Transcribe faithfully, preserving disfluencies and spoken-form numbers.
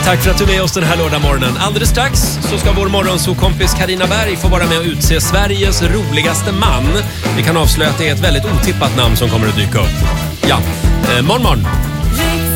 Tack för att du är med oss den här lördagmorgonen. Alldeles strax så ska vår morgonsåkompis Carina Berg få vara med och utse Sveriges roligaste man. Vi kan avslöja att det är ett väldigt otippat namn som kommer att dyka upp. Ja, eh, morgon morgon.